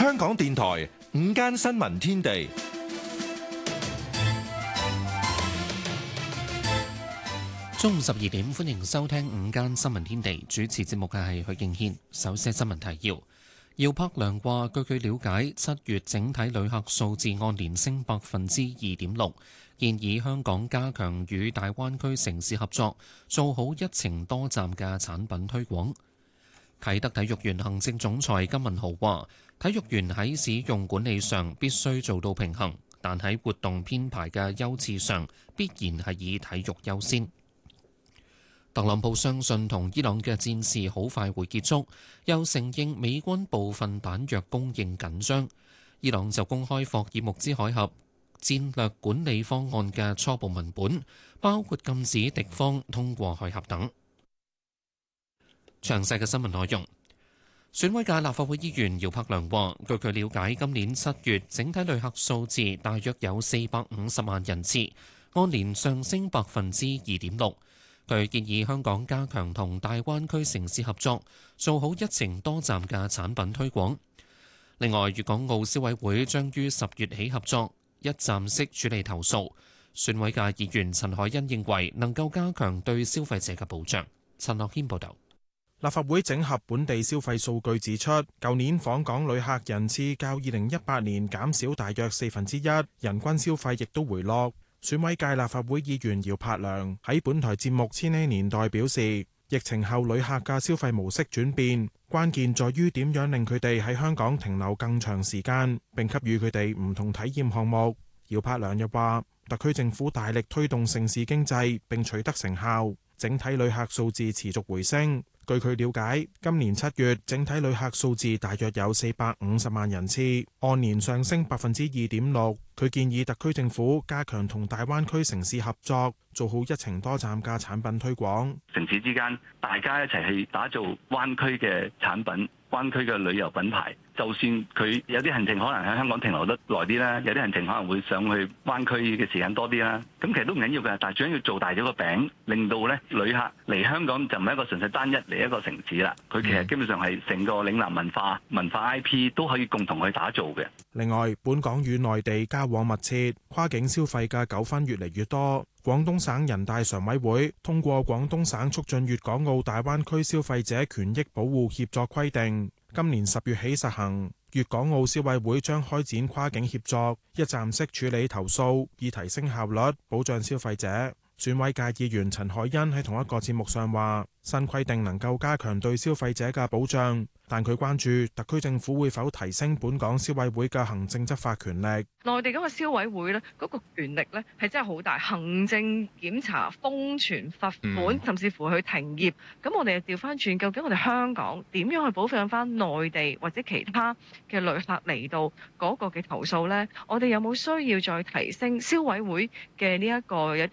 香港電台午間新聞天地， 中午12點，歡迎收聽午間新聞天地。主持節目嘅係許敬軒。首先新聞提要：姚柏良話，據佢了解，7月整體旅客數字按年升2.6%，建議香港加強與大灣區城市合作，做好一程多站嘅產品推廣。啟德體育園行政總裁金文豪話，體育園喺使用管理上必須做到平衡，但喺活動編排嘅優次上，必然係以體育優先。特朗普相信同伊朗嘅戰事好快會結束，又承認美軍部分彈藥供應緊張。伊朗就公開霍爾木茲海峽戰略管理方案嘅初步文本，包括禁止敵方通過海峽等。詳細嘅新聞內容。選委界立法會議員姚柏良話，據佢了解，今年7月整體旅客數字大約有450萬人次，按年上升2.6%。佢建議香港加強同大灣區城市合作，做好一程多站嘅產品推廣。另外，粵港澳消委會將於10月起合作，一站式處理投訴。選委界議員陳凱欣認為能夠加強對消費者嘅保障。陳樂軒報導。 立法會整合本地消費數據指出，舊年訪港旅客人次較2018年減少大約1/4，人均消費亦都回落。選委界立法會議員姚柏良喺本台節目《千禧年代》表示，疫情後旅客嘅消費模式轉變，關鍵在於點樣令佢哋喺香港停留更長時間，並給予佢哋唔同體驗項目。姚柏良又話，特區政府大力推動城市經濟，並取得成效，整體旅客數字持續回升。據佢了解，今年7月整體旅客數字大約有450萬人次，按年上升2.6%。佢建議特區政府加強同大灣區城市合作，做好一程多站嘅產品推廣。 城市之間大家一齊去打造灣區嘅產品、灣區嘅旅遊品牌。就算佢有啲行程可能喺香港停留得耐啲啦，有啲行程可能會上去灣區嘅時間多啲啦。咁其實都唔緊要嘅，但係最緊要做大咗個餅，令到咧旅客嚟香港就唔係一個純粹單一嚟一個城市啦。佢其實基本上係成個嶺南文化 IP 都可以共同去打造嘅。 另外，本港與內地交往密切，跨境消費嘅糾紛越嚟越多。廣東省人大常委會通過《廣東省促進粵港澳大灣區消費者權益保護協作規定》，今年10月起實行。粵港澳消委會將開展跨境協作，一站式處理投訴，以提升效率，保障消費者。選委界議員陳凱欣喺同一個節目上話，新規定能夠加強對消費者嘅保障，但佢關注特區政府會否提升本港消委會嘅行政執法權力。 內地嗰個消委會呢，嗰個權力呢係真係好大，行政檢查、封存、罰款，甚至乎去停業。咁我哋又調翻轉，究竟我哋香港點樣去保障翻內地或者其他嘅旅客嚟到嗰個嘅投訴呢？我哋有冇需要再提升消委會嘅呢一個有啲